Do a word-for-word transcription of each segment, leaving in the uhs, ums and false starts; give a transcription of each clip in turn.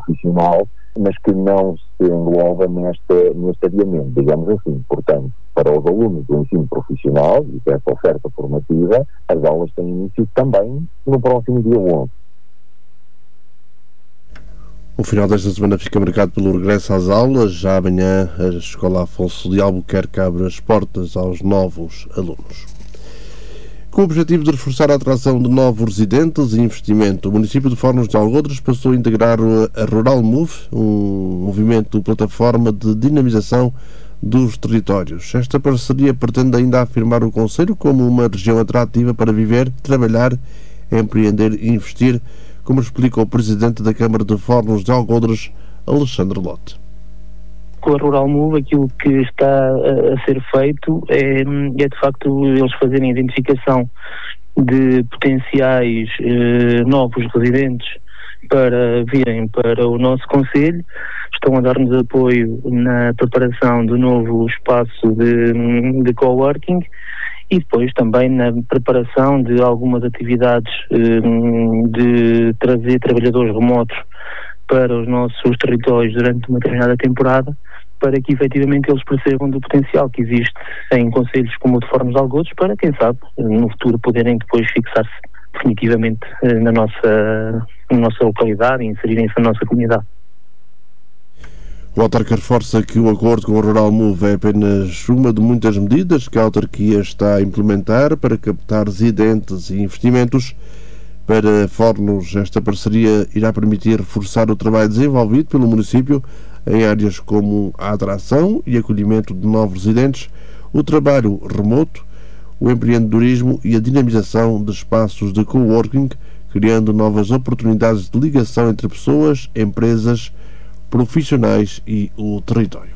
profissional, mas que não se engloba nesta, neste adiamento, digamos assim. Portanto, para os alunos do ensino profissional e dessa oferta formativa, as aulas têm início também no próximo dia onze. O final desta semana fica marcado pelo regresso às aulas. Já amanhã a Escola Afonso de Albuquerque abre as portas aos novos alunos. Com o objetivo de reforçar a atração de novos residentes e investimento, o município de Fornos de Algodres passou a integrar a Rural Move, um movimento plataforma de dinamização dos territórios. Esta parceria pretende ainda afirmar o concelho como uma região atrativa para viver, trabalhar, empreender e investir, como explica o presidente da Câmara de Fornos de Algodres, Alexandre Lote. Com a Rural Move, aquilo que está a ser feito é, é de facto eles fazerem a identificação de potenciais eh, novos residentes para virem para o nosso concelho. Estão a dar-nos apoio na preparação do novo espaço de, de coworking e depois também na preparação de algumas atividades eh, de trazer trabalhadores remotos para os nossos territórios durante uma determinada temporada, para que efetivamente eles percebam do potencial que existe em concelhos como o de Fornos de Algodres, para, quem sabe, no futuro poderem depois fixar-se definitivamente eh, na, nossa, na nossa localidade e inserirem-se na nossa comunidade. O autarca reforça que o acordo com o Rural Move é apenas uma de muitas medidas que a autarquia está a implementar para captar residentes e investimentos. Para Fornos, esta parceria irá permitir reforçar o trabalho desenvolvido pelo município em áreas como a atração e acolhimento de novos residentes, o trabalho remoto, o empreendedorismo e a dinamização de espaços de coworking, criando novas oportunidades de ligação entre pessoas, empresas, profissionais e o território.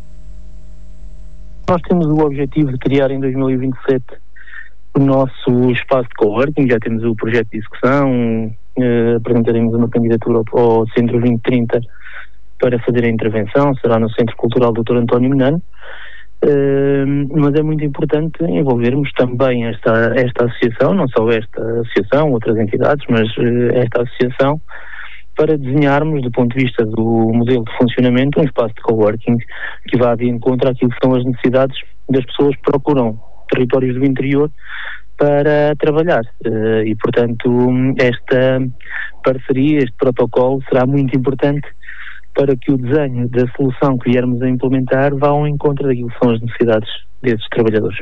Nós temos o objetivo de criar em dois mil e vinte e sete o nosso espaço de coworking. Já temos o projeto de execução, eh, apresentaremos uma candidatura ao, ao Centro vinte trinta para fazer a intervenção, será no Centro Cultural doutor António Menano, uh, mas é muito importante envolvermos também esta, esta associação, não só esta associação, outras entidades, mas uh, esta associação, para desenharmos, do ponto de vista do modelo de funcionamento, um espaço de coworking que vá de encontro àquilo que são as necessidades das pessoas que procuram territórios do interior para trabalhar. Uh, e, portanto, esta parceria, este protocolo será muito importante para que o desenho da solução que viermos a implementar vá ao encontro daquilo que são as necessidades desses trabalhadores.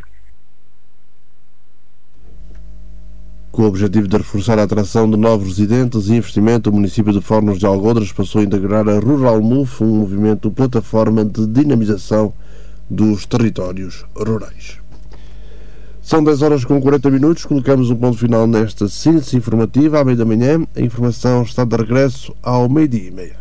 Com o objetivo de reforçar a atração de novos residentes e investimento, o município de Fornos de Algodres passou a integrar a Rural Move, um movimento plataforma de dinamização dos territórios rurais. São dez horas com quarenta minutos, colocamos um ponto final nesta síntese informativa. À meia da manhã, a informação está de regresso ao meio-dia e meia.